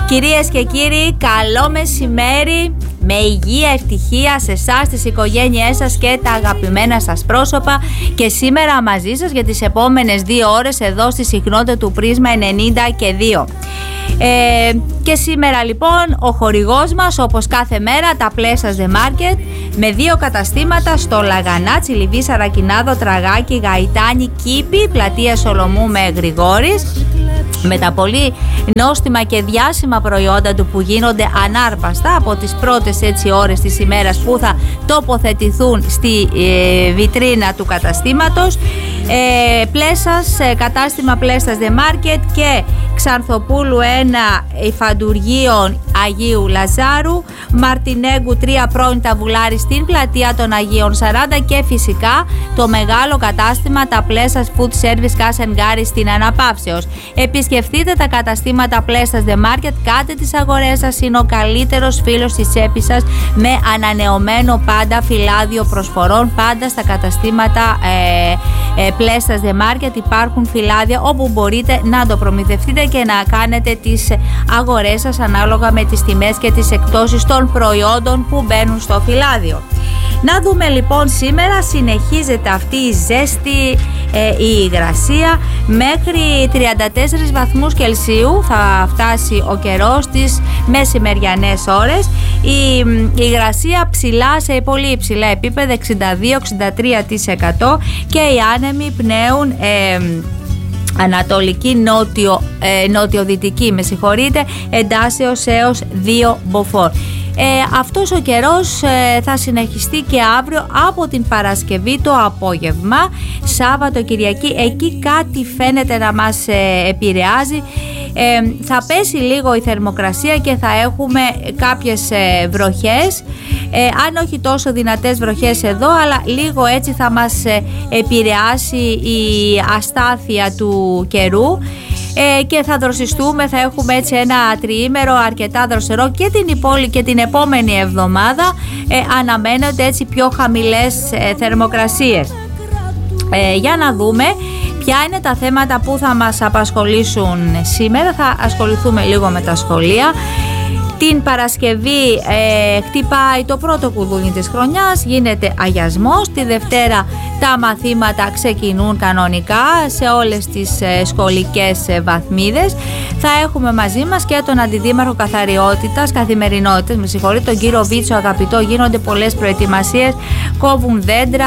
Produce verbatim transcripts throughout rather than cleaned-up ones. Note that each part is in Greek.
Κυρίες και κύριοι, καλό μεσημέρι, με υγεία, ευτυχία σε εσάς, τις οικογένειές σας και τα αγαπημένα σας πρόσωπα, και σήμερα μαζί σας για τις επόμενες δύο ώρες εδώ στη συχνότητα του Πρίσμα ενενήντα και δύο. Ε, και σήμερα λοιπόν ο χορηγός μας, όπως κάθε μέρα, τα Plessas The Market, με δύο καταστήματα στο Λαγανάτσι, Λιβύη, Σαρακινάδο, Τραγάκι, Γαϊτάνη, Κήπη, πλατεία Σολομού με Γρηγόρης, με τα πολύ νόστιμα και διάσημα προϊόντα του που γίνονται ανάρπαστα από τις πρώτες έτσι ώρες της ημέρας που θα τοποθετηθούν στη ε, βιτρίνα του καταστήματος. ε, Plessas, ε, κατάστημα Plessas The Market και Ξανθοπούλου ένα, υφαντουργείων Αγίου Λαζάρου, Μαρτινέγκου τρία, πρώην Ταβουλάρη στην πλατεία των Αγίων σαράντα, και φυσικά το μεγάλο κατάστημα τα Plessas Food Service Κάσενγκάρη στην Αναπαύσεως. Επισκεφτείτε τα καταστήματα Plessas The Market, κάτε τις αγορές σας, είναι ο καλύτερος φίλος της τσέπης σας, με ανανεωμένο πάντα φυλάδιο προσφορών. Πάντα στα καταστήματα ε, ε, Plessas The Market υπάρχουν φυλάδια όπου μπορείτε να το προμηθευτείτε και να κάνετε τις αγορές σας ανάλογα με τις τιμές και τις εκτόσεις των προϊόντων που μπαίνουν στο φυλάδιο. Να δούμε λοιπόν, σήμερα συνεχίζεται αυτή η ζέστη, ε, η υγρασία, μέχρι τριάντα τέσσερις βαθμούς Κελσίου θα φτάσει ο καιρός στις μεσημεριανές ώρες. Η, η υγρασία ψηλά, σε πολύ υψηλά επίπεδα, εξήντα δύο με εξήντα τρία τοις εκατό, και οι άνεμοι πνέουν ε, ανατολική νότιο, ε, νότιο-δυτική, με συγχωρείτε, εντάσεως έως δύο μποφόρ. Ε, αυτός ο καιρός ε, θα συνεχιστεί και αύριο από την Παρασκευή το απόγευμα, Σάββατο, Κυριακή, εκεί κάτι φαίνεται να μας ε, επηρεάζει. Ε, θα πέσει λίγο η θερμοκρασία και θα έχουμε κάποιες ε, βροχές, ε, αν όχι τόσο δυνατές βροχές εδώ, αλλά λίγο έτσι θα μας ε, επηρεάσει η αστάθεια του καιρού, ε, και θα δροσιστούμε, θα έχουμε έτσι ένα τριήμερο αρκετά δροσερό, και την υπόλοιπη και την επόμενη εβδομάδα ε, αναμένονται έτσι πιο χαμηλές ε, θερμοκρασίες. Ε, για να δούμε ποια είναι τα θέματα που θα μας απασχολήσουν σήμερα. Θα ασχοληθούμε λίγο με τα σχολεία. Την Παρασκευή ε, χτυπάει το πρώτο κουδούνι της χρονιάς, γίνεται αγιασμός. Τη Δευτέρα τα μαθήματα ξεκινούν κανονικά σε όλες τις ε, σχολικές ε, βαθμίδες. Θα έχουμε μαζί μας και τον Αντιδήμαρχο Καθαριότητας, Καθημερινότητας, με συγχωρείτε, τον κύριο Βίτσο, αγαπητό. Γίνονται πολλές προετοιμασίες, κόβουν δέντρα,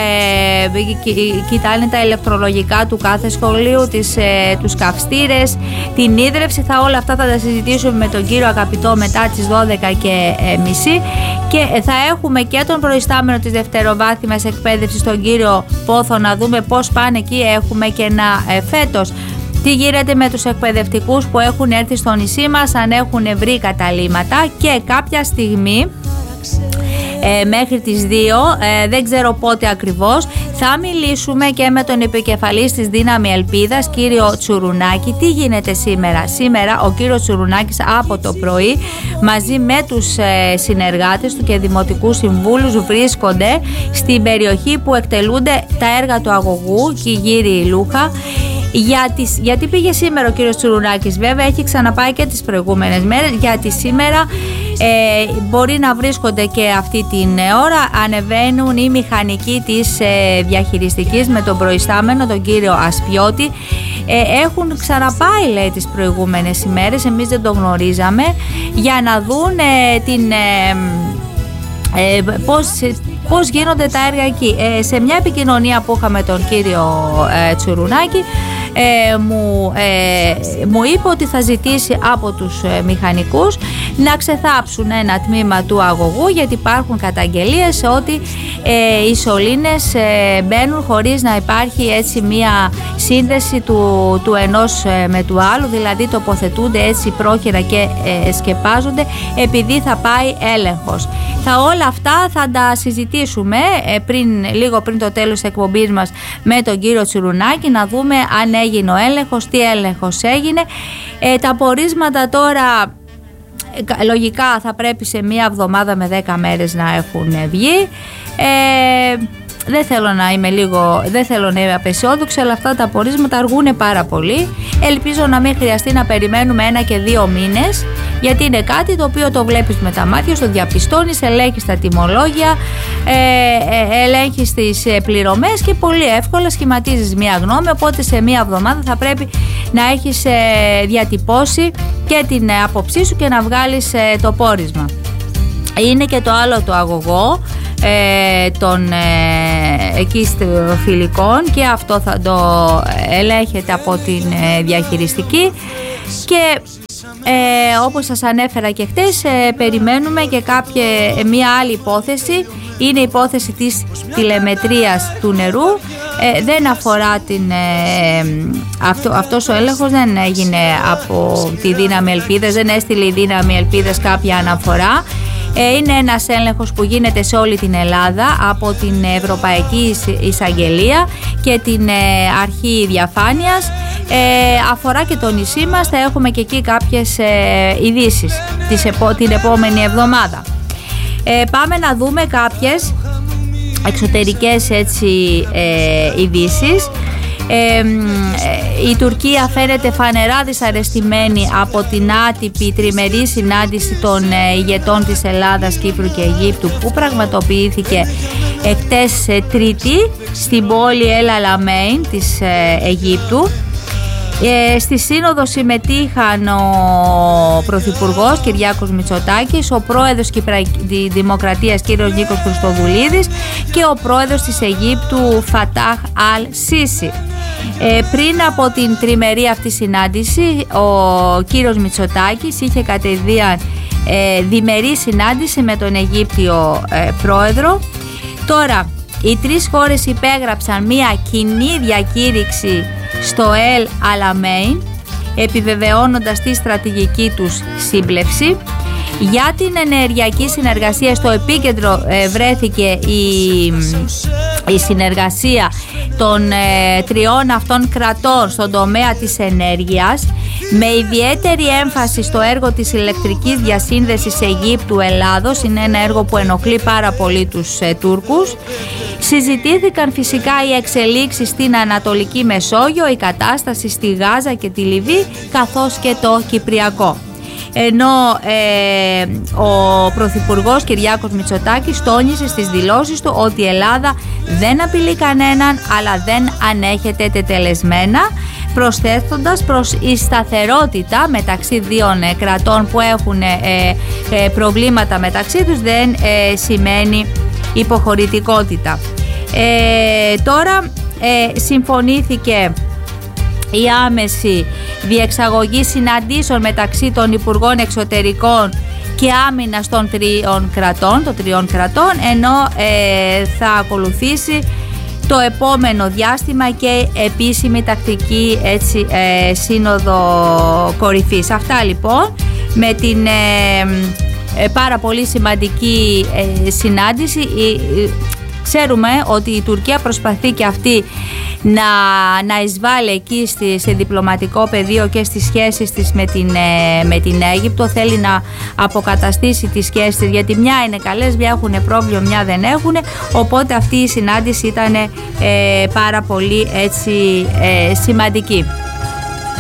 ε, κοιτάνε τα ηλεκτρολογικά του κάθε σχολείου, τις, ε, τους καυστήρες, την ίδρυυση. Θα όλα αυτά θα τα συζητήσουμε με τον κύριο αγαπητό μετά τις δώδεκα και μισή, και θα έχουμε και τον προϊστάμενο της δευτεροβάθμιας εκπαίδευσης, τον κύριο Πόθο, να δούμε πώς πάνε εκεί. Έχουμε και ένα ε, φέτος τι γίνεται με τους εκπαιδευτικούς που έχουν έρθει στο νησί μας, αν έχουν βρει καταλύματα, και κάποια στιγμή Ε, μέχρι τις δύο, ε, δεν ξέρω πότε ακριβώς, θα μιλήσουμε και με τον επικεφαλής της Δύναμη Ελπίδας, κύριο Τσουρουνάκη. Τι γίνεται σήμερα? Σήμερα ο κύριος Τσουρουνάκης από το πρωί, μαζί με τους ε, συνεργάτες του και δημοτικούς συμβούλους, βρίσκονται στην περιοχή που εκτελούνται τα έργα του αγωγού και γύρι Λούχα. Για τις, γιατί πήγε σήμερα ο κύριος Τσουρουνάκης? Βέβαια έχει ξαναπάει και τις προηγούμενες μέρες, γιατί σήμερα ε, μπορεί να βρίσκονται και αυτή την ώρα. Ανεβαίνουν οι μηχανικοί της ε, διαχειριστικής με τον προϊστάμενο, τον κύριο Ασπιώτη. Ε, έχουν ξαναπάει, λέει, τις προηγούμενες ημέρες, εμείς δεν το γνωρίζαμε, για να δουν ε, την, ε, ε, πώς, πώς γίνονται τα έργα εκεί. Ε, σε μια επικοινωνία που είχαμε τον κύριο ε, Τσουρουνάκη, Ε, μου, ε, μου είπε ότι θα ζητήσει από τους ε, μηχανικούς να ξεθάψουν ένα τμήμα του αγωγού, γιατί υπάρχουν καταγγελίες ότι ε, οι σωλήνες ε, μπαίνουν χωρίς να υπάρχει έτσι μία σύνδεση του, του ενός ε, με του άλλου, δηλαδή τοποθετούνται έτσι πρόχειρα και ε, σκεπάζονται, επειδή θα πάει έλεγχος. Θα όλα αυτά θα τα συζητήσουμε ε, πριν, λίγο πριν το τέλος της εκπομπής μας με τον κύριο Τσουρουνάκη, να δούμε αν έγινε ο έλεγχος, τι έλεγχος έγινε. Ε, τα πορίσματα τώρα ε, λογικά θα πρέπει σε μία εβδομάδα με δέκα μέρες να έχουν βγει. Ε, δεν θέλω να είμαι λίγο, δεν θέλω να είμαι απεσιόδοξη, αλλά αυτά τα πορίσματα αργούν πάρα πολύ. Ελπίζω να μην χρειαστεί να περιμένουμε ένα και δύο μήνες γιατί είναι κάτι το οποίο το βλέπεις με τα μάτια, το διαπιστώνεις, ελέγχεις τα τιμολόγια, ε, ε, ελέγχεις τις πληρωμές και πολύ εύκολα σχηματίζεις μία γνώμη, οπότε σε μία εβδομάδα θα πρέπει να έχεις ε, διατυπώσει και την ε, άποψή σου και να βγάλεις ε, το πόρισμα. Είναι και το άλλο το αγωγό ε, των ε, εκεί φιλικών, και αυτό θα το ελέγχεται από την ε, διαχειριστική, και ε, όπως σας ανέφερα και χτες, ε, περιμένουμε και κάποια, ε, μία άλλη υπόθεση. Είναι η υπόθεση της τηλεμετρίας του νερού. Ε, δεν αφορά την, ε, αυτό, αυτός ο έλεγχος δεν έγινε από τη Δύναμη Ελπίδας, δεν έστειλε η Δύναμη Ελπίδας κάποια αναφορά. Ε, είναι ένας έλεγχος που γίνεται σε όλη την Ελλάδα από την Ευρωπαϊκή Εισαγγελία και την ε, Αρχή Διαφάνειας. Ε, αφορά και το νησί μας, θα έχουμε και εκεί κάποιες ε, ειδήσεις της επο, την επόμενη εβδομάδα. Ε, πάμε να δούμε κάποιες εξωτερικές έτσι ε, ειδήσεις. Ε, ε, η Τουρκία φαίνεται φανερά δυσαρεστημένη από την άτυπη τριμερή συνάντηση των ε, ηγετών της Ελλάδας, Κύπρου και Αιγύπτου που πραγματοποιήθηκε εχτες ε, Τρίτη στην πόλη El Alamein της ε, Αιγύπτου. Ε, στη σύνοδο συμμετείχαν ο Πρωθυπουργός Κυριάκος Μητσοτάκης, ο Πρόεδρος της Δημοκρατίας κύριος Νίκος Χριστοδουλίδης και ο Πρόεδρος της Αιγύπτου Φατάχ Αλ Σίσι. Ε, πριν από την τριμερή αυτή συνάντηση, ο κύριος Μητσοτάκης είχε κατεδίαν ε, διμερή συνάντηση με τον Αιγύπτιο ε, Πρόεδρο. Τώρα, οι τρεις χώρες υπέγραψαν μία κοινή διακήρυξη στο El Alamein, επιβεβαιώνοντας τη στρατηγική τους σύμπλευση. Για την ενεργειακή συνεργασία στο επίκεντρο ε, βρέθηκε η, η συνεργασία των ε, τριών αυτών κρατών στον τομέα της ενέργειας, με ιδιαίτερη έμφαση στο έργο της ηλεκτρικής διασύνδεσης Αιγύπτου-Ελλάδος. Είναι ένα έργο που ενοχλεί πάρα πολύ τους ε, Τούρκους. Συζητήθηκαν φυσικά οι εξελίξεις στην Ανατολική Μεσόγειο, η κατάσταση στη Γάζα και τη Λιβύη, καθώς και το Κυπριακό. Ενώ ε, ο Πρωθυπουργός Κυριάκος Μητσοτάκης τόνισε στις δηλώσεις του ότι η Ελλάδα δεν απειλεί κανέναν, αλλά δεν ανέχεται τετελεσμένα, προσθέτοντας προς η σταθερότητα μεταξύ δύο ε, κρατών που έχουν ε, ε, προβλήματα μεταξύ τους δεν ε, σημαίνει υποχωρητικότητα. Ε, τώρα ε, συμφωνήθηκε η άμεση διεξαγωγή συναντήσεων μεταξύ των Υπουργών Εξωτερικών και Άμυνας των τριών κρατών, των τριών κρατών, ενώ ε, θα ακολουθήσει το επόμενο διάστημα και επίσημη τακτική έτσι, ε, σύνοδο κορυφής. Αυτά λοιπόν με την ε, ε, πάρα πολύ σημαντική ε, συνάντηση. Ε, Ξέρουμε ότι η Τουρκία προσπαθεί και αυτή να, να εισβάλλει εκεί στη, σε διπλωματικό πεδίο και στις σχέσεις της με την, με την Αίγυπτο. Θέλει να αποκαταστήσει τις σχέσεις της, γιατί μια είναι καλές, μια έχουν πρόβλημα, μια δεν έχουν. Οπότε αυτή η συνάντηση ήταν ε, πάρα πολύ έτσι, ε, σημαντική.